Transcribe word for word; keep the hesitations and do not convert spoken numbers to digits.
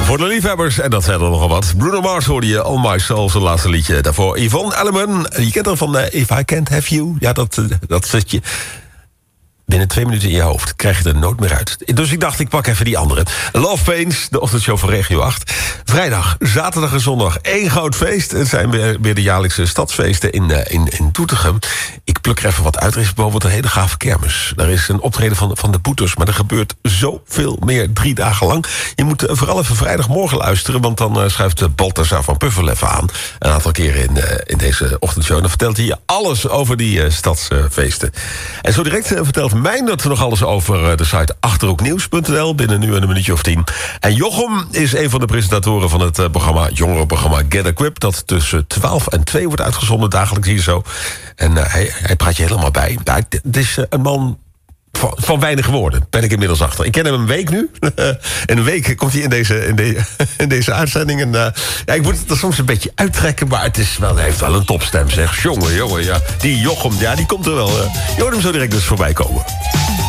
Voor de liefhebbers, en dat zijn er nogal wat. Bruno Mars hoorde je, All My Soul, zijn laatste liedje. Daarvoor Yvonne Elliman. Je kent hem van uh, If I Can't Have You. Ja, dat, uh, dat zet je binnen twee minuten in je hoofd. Krijg je er nooit meer uit. Dus ik dacht, ik pak even die andere. Love Pains, de ochtendshow van Regio acht. Vrijdag, zaterdag en zondag één groot feest. Het zijn weer, weer de jaarlijkse stadsfeesten in, uh, in, in Doetinchem. Ik pluk er even wat uit. Er is bijvoorbeeld een hele gave kermis. Er is een optreden van, van de Boeters. Maar er gebeurt zoveel meer drie dagen lang. Je moet uh, vooral even vrijdagmorgen luisteren. Want dan uh, schuift uh, Balthazar van Puffel even aan. Een aantal keren in, uh, in deze ochtendshow. En dan vertelt hij je alles over die uh, stadsfeesten. Uh, en zo direct uh, vertelt Meindert nog alles over uh, de site achterhoeknieuws punt n l. Binnen nu een minuutje of tien. En Jochem is een van de presentatoren van het uh, programma, jongerenprogramma Get Equipped. Dat tussen twaalf en twee wordt uitgezonden, dagelijks hier zo. En uh, hij, hij praat je helemaal bij. Ja, het is uh, een man van, van weinig woorden, ben ik inmiddels achter. Ik ken hem een week nu. En een week komt hij in deze, in de, in deze uitzending. En, uh, ja, ik moet het er soms een beetje uittrekken, maar het is wel, hij heeft wel een topstem, zeg. Jongen, jongen, ja. Die Jochem, ja, die komt er wel. Uh, je hoort hem zo direct dus voorbij komen.